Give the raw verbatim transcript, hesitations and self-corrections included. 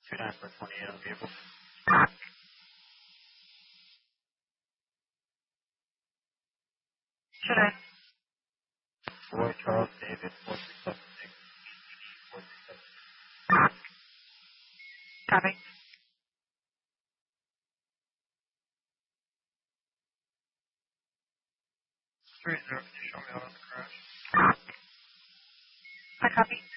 two nine four twenty-eight on the vehicle. Should I? Roy Charles David, four three seven six, four three seven six. Copy. Three zero, can you show me out on the crash? I copy.